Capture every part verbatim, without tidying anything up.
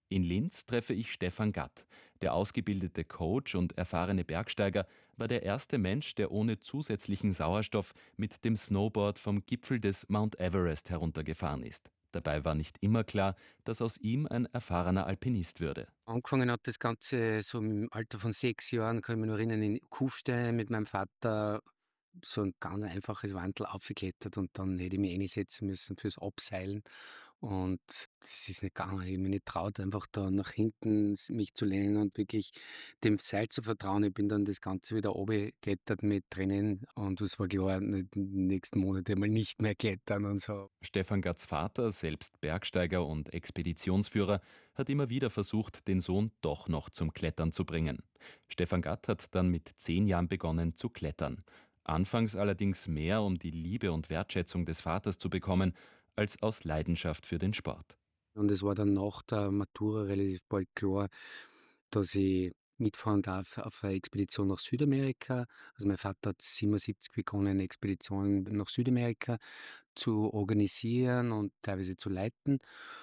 In Linz treffe ich Stefan Gatt. Der ausgebildete Coach und erfahrene Bergsteiger war der erste Mensch, der ohne zusätzlichen Sauerstoff mit dem Snowboard vom Gipfel des Mount Everest heruntergefahren ist. Dabei war nicht immer klar, dass aus ihm ein erfahrener Alpinist würde. Angefangen hat das Ganze so im Alter von sechs Jahren, kann ich mich noch erinnern, in Kufstein mit meinem Vater so ein ganz einfaches Wandl aufgeklettert und dann hätte ich mich einsetzen müssen fürs Abseilen. Und das ist nicht gegangen. Ich habe mich nicht traut, einfach da nach hinten s- mich zu lehnen und wirklich dem Seil zu vertrauen. Ich bin dann das Ganze wieder runtergeklettert mit Tränen und es war klar, die nächsten Monate mal nicht mehr klettern und so. Stefan Gatts Vater, selbst Bergsteiger und Expeditionsführer, hat immer wieder versucht, den Sohn doch noch zum Klettern zu bringen. Stefan Gatt hat dann mit zehn Jahren begonnen zu klettern. Anfangs allerdings mehr, um die Liebe und Wertschätzung des Vaters zu bekommen, als aus Leidenschaft für den Sport. Und es war dann nach der Matura relativ bald klar, dass ich mitfahren darf auf eine Expedition nach Südamerika. Also mein Vater hat siebenundsiebzig begonnen, eine Expedition nach Südamerika zu organisieren und teilweise zu leiten.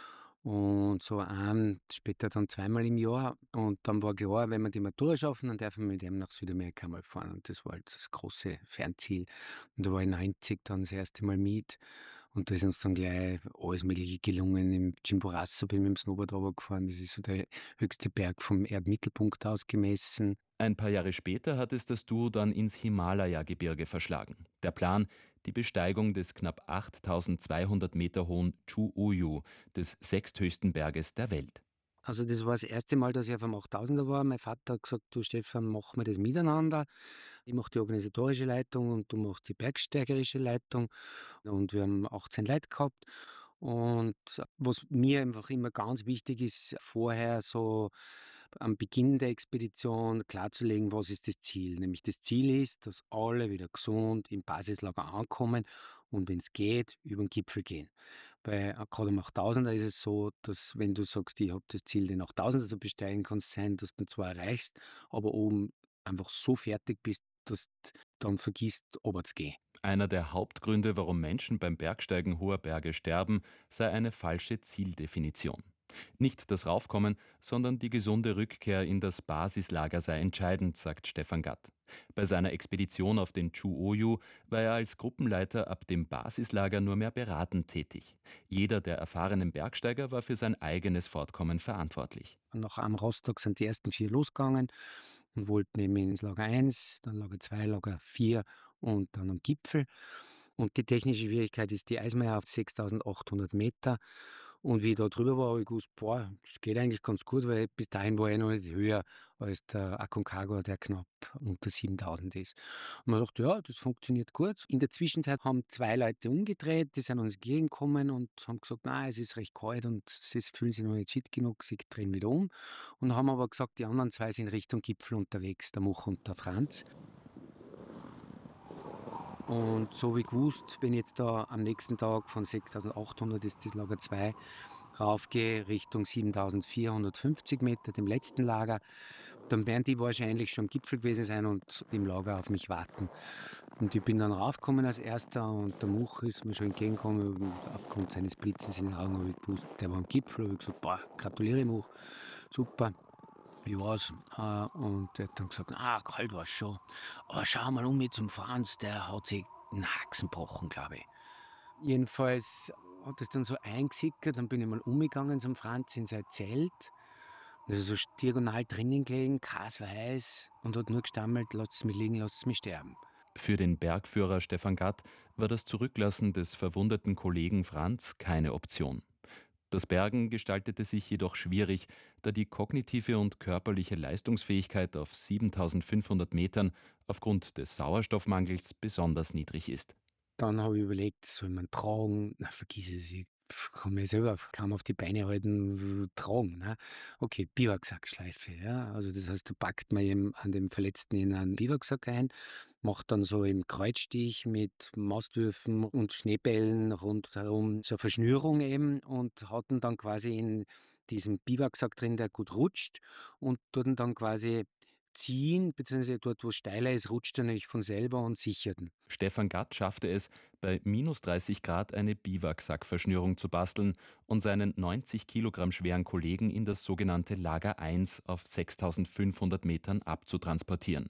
Und so ein, später dann zweimal im Jahr. Und dann war klar, wenn wir die Matura schaffen, dann dürfen wir mit ihm nach Südamerika mal fahren. Und das war halt das große Fernziel. Und da war ich neunzig dann das erste Mal mit. Und da ist uns dann gleich alles Mögliche gelungen. Im Chimborazo bin ich mit dem Snowboard runtergefahren. Das ist so der höchste Berg vom Erdmittelpunkt aus gemessen. Ein paar Jahre später hat es das Duo dann ins Himalaya-Gebirge verschlagen. Der Plan: die Besteigung des knapp achttausendzweihundert Meter hohen Chu-Oyu, des sechsthöchsten Berges der Welt. Also das war das erste Mal, dass ich auf einem achttausender war. Mein Vater hat gesagt, du Stefan, machen wir das miteinander. Ich mache die organisatorische Leitung und du machst die bergsteigerische Leitung. Und wir haben achtzehn Leute gehabt. Und was mir einfach immer ganz wichtig ist, vorher so am Beginn der Expedition klarzulegen, was ist das Ziel. Nämlich das Ziel ist, dass alle wieder gesund im Basislager ankommen und wenn es geht, über den Gipfel gehen. Bei äh, gerade am achttausender ist es so, dass wenn du sagst, ich habe das Ziel, den achttausender zu besteigen, kann es sein, dass du ihn zwar erreichst, aber oben einfach so fertig bist, dass du dann vergisst, runterzugehen. Einer der Hauptgründe, warum Menschen beim Bergsteigen hoher Berge sterben, sei eine falsche Zieldefinition. Nicht das Raufkommen, sondern die gesunde Rückkehr in das Basislager sei entscheidend, sagt Stefan Gatt. Bei seiner Expedition auf den Chu-Oyu war er als Gruppenleiter ab dem Basislager nur mehr beratend tätig. Jeder der erfahrenen Bergsteiger war für sein eigenes Fortkommen verantwortlich. Und nach einem Rostock sind die ersten vier losgegangen und wollten eben ins Lager eins, dann Lager zwei, Lager vier und dann am Gipfel. Und die technische Schwierigkeit ist die Eismeer auf sechstausendachthundert Meter. Und wie ich da drüber war, habe ich gewusst, boah, das geht eigentlich ganz gut, weil bis dahin war ich noch nicht höher als der Aconcagua, der knapp unter siebentausend ist. Und man dachte, ja, das funktioniert gut. In der Zwischenzeit haben zwei Leute umgedreht, die sind uns entgegengekommen und haben gesagt, nein, es ist recht kalt und sie fühlen sich noch nicht fit genug, sie drehen wieder um. Und haben aber gesagt, die anderen zwei sind Richtung Gipfel unterwegs, der Much und der Franz. Und so wie gewusst, wenn ich jetzt da am nächsten Tag von sechstausendachthundert ist das Lager zwei raufgehe Richtung siebentausendvierhundertfünfzig Meter, dem letzten Lager, dann werden die wahrscheinlich schon am Gipfel gewesen sein und im Lager auf mich warten. Und ich bin dann raufgekommen als Erster und der Much ist mir schon entgegengekommen und aufgrund seines Blitzens in den Augen habe ich gewusst, der war am Gipfel. Habe ich gesagt, boah, gratuliere Much, super. Wie war's? Äh, und er hat dann gesagt, ah, kalt war's schon. Aber schau mal um mit zum Franz, der hat sich einen Haxen gebrochen, glaube ich. Jedenfalls hat es dann so eingesickert, dann bin ich mal umgegangen zum Franz in sein Zelt. Da ist er so diagonal drinnen gelegen, weiß und hat nur gestammelt, lasst mich liegen, lasst mich sterben. Für den Bergführer Stefan Gatt war das Zurücklassen des verwundeten Kollegen Franz keine Option. Das Bergen gestaltete sich jedoch schwierig, da die kognitive und körperliche Leistungsfähigkeit auf siebentausendfünfhundert Metern aufgrund des Sauerstoffmangels besonders niedrig ist. Dann habe ich überlegt, soll man tragen? Na, vergiss es, ich kann mich selber kaum auf die Beine halten, w- tragen. Ne? Okay, Biwaksackschleife. Ja? Also das heißt, da packt man eben an dem Verletzten in einen Biwaksack ein, macht dann so im Kreuzstich mit Mastwürfen und Schneebällen rundherum so eine Verschnürung eben und hat ihn dann quasi in diesem Biwaksack drin, der gut rutscht und tut ihn dann quasi ziehen, beziehungsweise dort, wo es steiler ist, rutscht er nämlich von selber und sichert ihn. Stefan Gatt schaffte es, bei minus dreißig Grad eine Biwaksackverschnürung zu basteln und seinen neunzig Kilogramm schweren Kollegen in das sogenannte Lager eins auf sechstausendfünfhundert Metern abzutransportieren.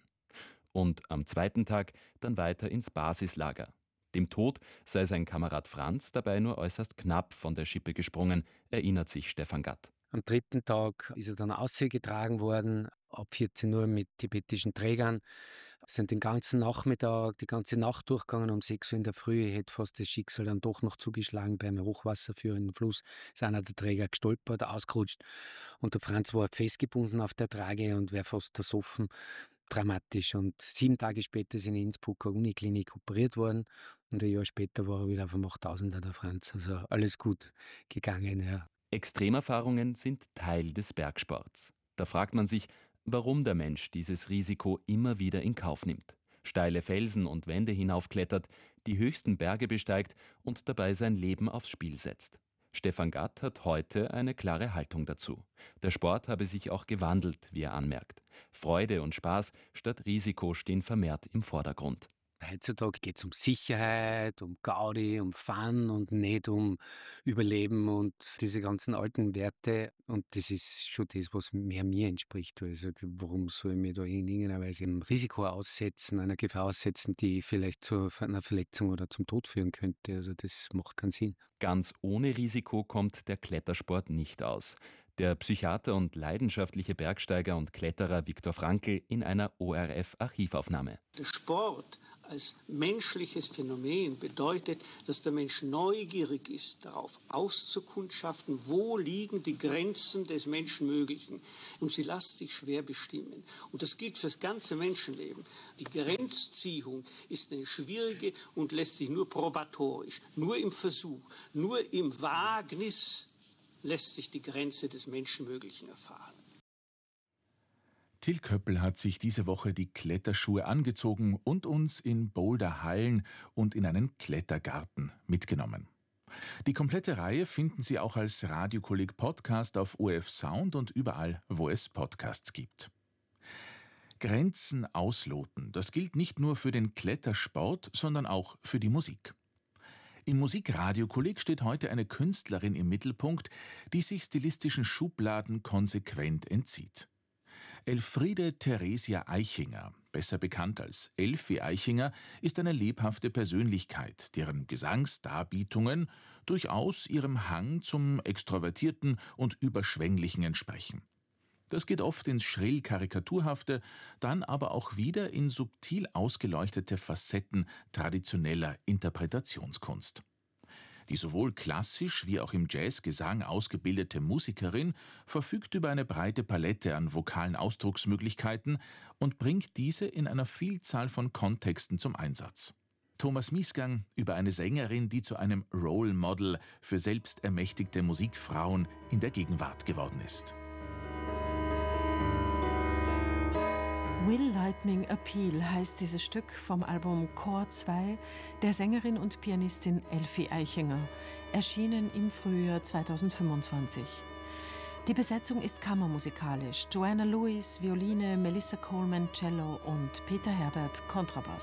Und am zweiten Tag dann weiter ins Basislager. Dem Tod sei sein Kamerad Franz dabei nur äußerst knapp von der Schippe gesprungen, erinnert sich Stefan Gatt. Am dritten Tag ist er dann ausgetragen worden, ab vierzehn Uhr mit tibetischen Trägern. Wir sind den ganzen Nachmittag, die ganze Nacht durchgegangen, um sechs Uhr in der Früh hätte fast das Schicksal dann doch noch zugeschlagen. Beim hochwasserführenden Fluss ist einer der Träger gestolpert, ausgerutscht und der Franz war festgebunden auf der Trage und wäre fast ersoffen. Dramatisch. Und sieben Tage später ist in der Innsbrucker Uniklinik operiert worden und ein Jahr später war er wieder auf dem achttausender, der Franz. Also alles gut gegangen, ja. Extremerfahrungen sind Teil des Bergsports. Da fragt man sich, warum der Mensch dieses Risiko immer wieder in Kauf nimmt. Steile Felsen und Wände hinaufklettert, die höchsten Berge besteigt und dabei sein Leben aufs Spiel setzt. Stefan Gatt hat heute eine klare Haltung dazu. Der Sport habe sich auch gewandelt, wie er anmerkt. Freude und Spaß statt Risiko stehen vermehrt im Vordergrund. Heutzutage geht es um Sicherheit, um Gaudi, um Fun und nicht um Überleben und diese ganzen alten Werte. Und das ist schon das, was mehr mir entspricht. Also warum soll ich mich da in irgendeiner Weise einem Risiko aussetzen, einer Gefahr aussetzen, die vielleicht zu einer Verletzung oder zum Tod führen könnte? Also das macht keinen Sinn. Ganz ohne Risiko kommt der Klettersport nicht aus. Der Psychiater und leidenschaftliche Bergsteiger und Kletterer Viktor Frankl in einer O R F-Archivaufnahme. Der Sport als menschliches Phänomen bedeutet, dass der Mensch neugierig ist, darauf auszukundschaften, wo liegen die Grenzen des Menschenmöglichen. Und sie lassen sich schwer bestimmen. Und das gilt für das ganze Menschenleben. Die Grenzziehung ist eine schwierige und lässt sich nur probatorisch, nur im Versuch, nur im Wagnis lässt sich die Grenze des Menschenmöglichen erfahren. Till Köppel hat sich diese Woche die Kletterschuhe angezogen und uns in Boulderhallen und in einen Klettergarten mitgenommen. Die komplette Reihe finden Sie auch als Radiokolleg-Podcast auf O R F Sound und überall, wo es Podcasts gibt. Grenzen ausloten, das gilt nicht nur für den Klettersport, sondern auch für die Musik. Im Musikradiokolleg steht heute eine Künstlerin im Mittelpunkt, die sich stilistischen Schubladen konsequent entzieht. Elfriede Theresia Eichinger, besser bekannt als Elfi Eichinger, ist eine lebhafte Persönlichkeit, deren Gesangsdarbietungen durchaus ihrem Hang zum Extrovertierten und Überschwänglichen entsprechen. Das geht oft ins schrill Karikaturhafte, dann aber auch wieder in subtil ausgeleuchtete Facetten traditioneller Interpretationskunst. Die sowohl klassisch wie auch im Jazzgesang ausgebildete Musikerin verfügt über eine breite Palette an vokalen Ausdrucksmöglichkeiten und bringt diese in einer Vielzahl von Kontexten zum Einsatz. Thomas Miesgang über eine Sängerin, die zu einem Role Model für selbstermächtigte Musikfrauen in der Gegenwart geworden ist. Will Lightning Appeal heißt dieses Stück vom Album Chor zwei der Sängerin und Pianistin Elfi Eichinger, erschienen im Frühjahr zweitausendfünfundzwanzig. Die Besetzung ist kammermusikalisch. Joanna Lewis, Violine, Melissa Coleman, Cello und Peter Herbert, Kontrabass.